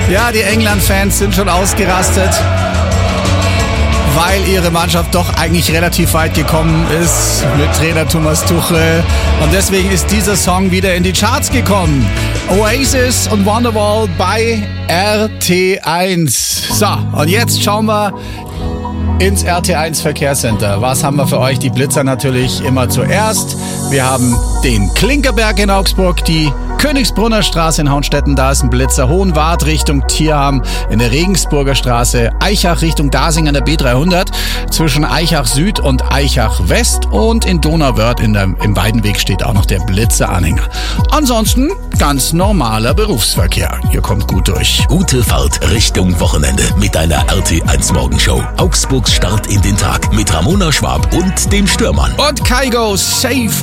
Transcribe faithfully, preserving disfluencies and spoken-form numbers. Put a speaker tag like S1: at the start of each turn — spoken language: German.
S1: Ja, die England-Fans sind schon ausgerastet, weil ihre Mannschaft doch eigentlich relativ weit gekommen ist mit Trainer Thomas Tuchel. Und deswegen ist dieser Song wieder in die Charts gekommen. Oasis und Wonderwall bei R T eins. So, und jetzt schauen wir ins R T eins Verkehrscenter. Was haben wir für euch? Die Blitzer natürlich immer zuerst. Wir haben den Klinkerberg in Augsburg, die Königsbrunner Straße in Hauenstetten, da ist ein Blitzer. Hohenwart Richtung Tierham in der Regensburger Straße. Eichach Richtung Dasing an der B dreihundert. Zwischen Eichach Süd und Eichach West. Und in Donauwörth in der, im Weidenweg steht auch noch der Blitzeranhänger. Ansonsten ganz normaler Berufsverkehr. Ihr kommt gut durch.
S2: Gute Fahrt Richtung Wochenende mit deiner R T eins Morgenshow. Augsburgs Start in den Tag mit Ramona Schwab und dem Stürmann.
S1: Und Kaigo, safe